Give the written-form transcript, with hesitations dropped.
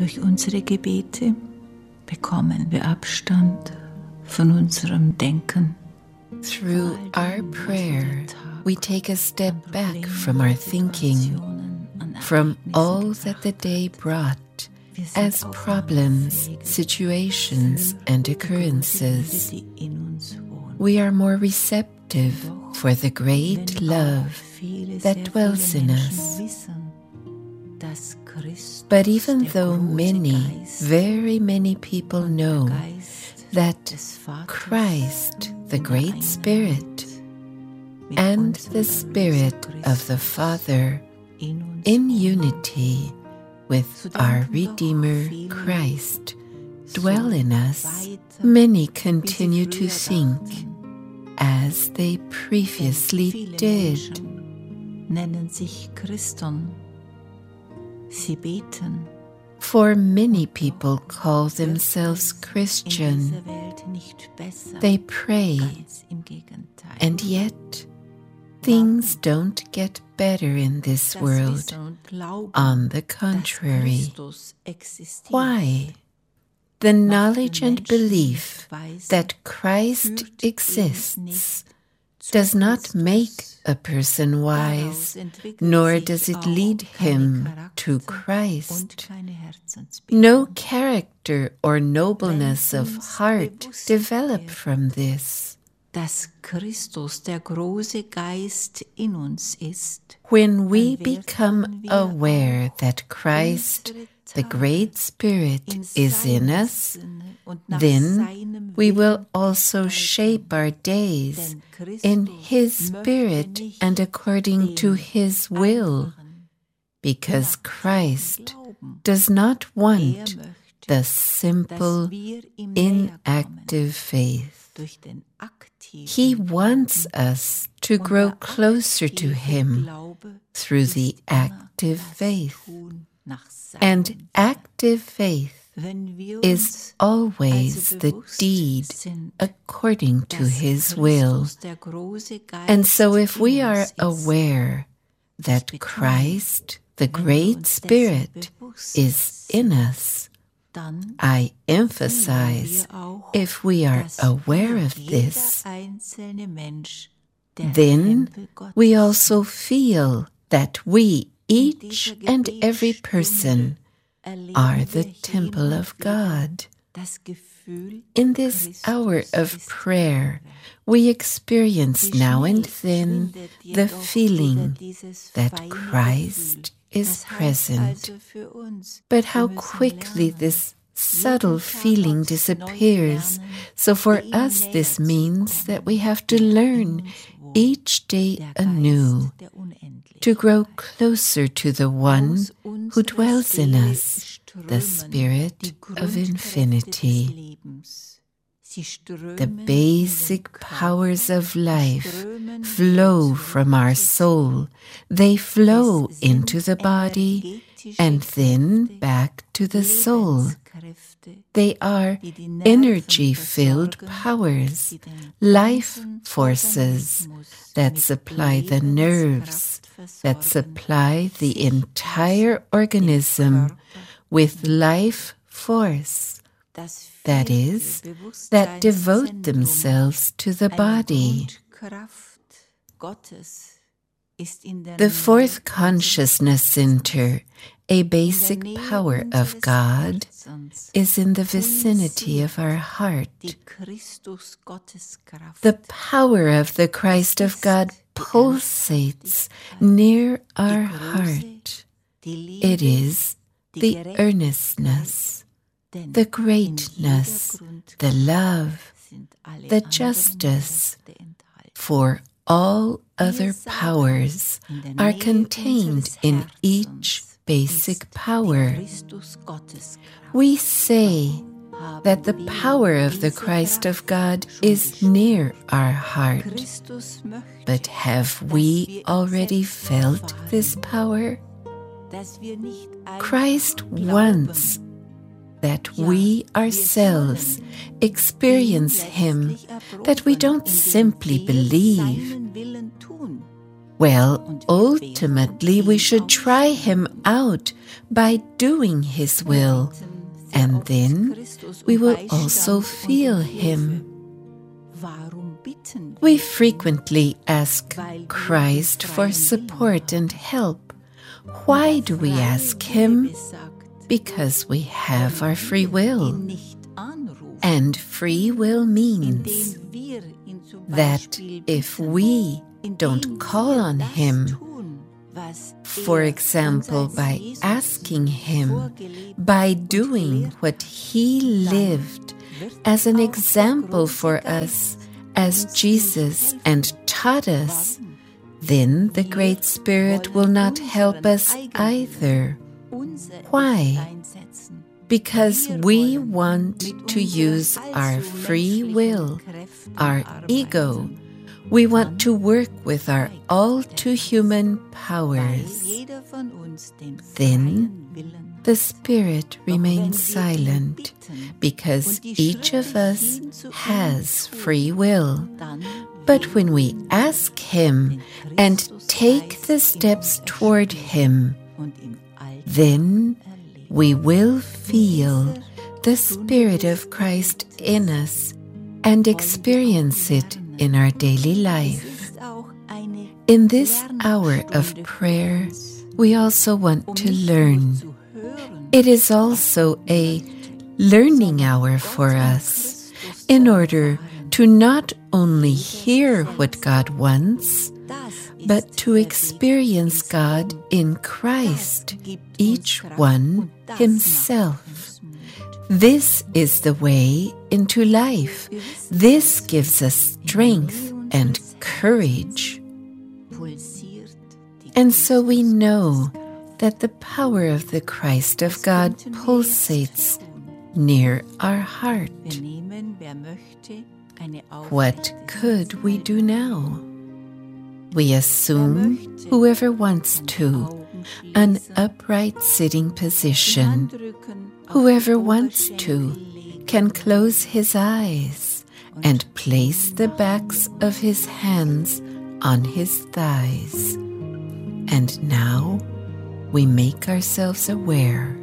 Durch unsere Gebete bekommen wir Abstand von unserem Denken. Through our prayer, we take a step back from our thinking, from all that the day brought as problems, situations, and occurrences. We are more receptive for the great love that dwells in us. But even though many, very many people know that Christ, the Great Spirit, and the Spirit of the Father, in unity with our Redeemer Christ, dwell in us, many continue to think as they previously did. Nennen sich Christen. Sie beten. For many people call themselves Christian. They pray, and yet things don't get better in this world. On the contrary. Why? The knowledge and belief that Christ exists does not make a person wise, nor does it lead him to Christ. No character or nobleness of heart develop from this. Dass Christus der große Geist in uns ist. When we become aware that Christ, the Great Spirit, is in us, then we will also shape our days in His Spirit and according to His will, because Christ does not want the simple, inactive faith. He wants us to grow closer to Him through the active faith. And active faith is always the deed according to His will. And so if we are aware that Christ, the Great Spirit, is in us, I emphasize, if we are aware of this, then we also feel that we, each and every person, are the temple of God. In this hour of prayer, we experience now and then the feeling that Christ is present. But how quickly this subtle feeling disappears. So for us this means that we have to learn each day anew to grow closer to the one who dwells in us, the Spirit of Infinity. The basic powers of life flow from our soul. They flow into the body and then back to the soul. They are energy-filled powers, life forces that supply the nerves, that supply the entire organism with life force. That is, that devote themselves to the body. The fourth consciousness center, a basic power of God, is in the vicinity of our heart. The power of the Christ of God pulsates near our heart. It is the earnestness, the greatness, the love, the justice, for all other powers are contained in each basic power. We say that the power of the Christ of God is near our heart. But have we already felt this power? Christ wants that we ourselves experience Him, that we don't simply believe. Well, ultimately we should try him out by doing his will, and then we will also feel him. We frequently ask Christ for support and help. Why do we ask him? Because we have our free will. And free will means that if we don't call on him, for example, by asking him, by doing what he lived as an example for us, as Jesus and taught us, then the Great Spirit will not help us either. Why? Because we want to use our free will, our ego. We want to work with our all-too-human powers. Then the Spirit remains silent because each of us has free will. But when we ask him and take the steps toward him, then we will feel the Spirit of Christ in us and experience it in our daily life. In this hour of prayer, we also want to learn. It is also a learning hour for us, in order to not only hear what God wants, but to experience God in Christ, each one himself. This is the way into life. This gives us strength and courage. And so we know that the power of the Christ of God pulsates near our heart. What could we do now? We assume, whoever wants to, an upright sitting position. Whoever wants to can close his eyes and place the backs of his hands on his thighs. And now we make ourselves aware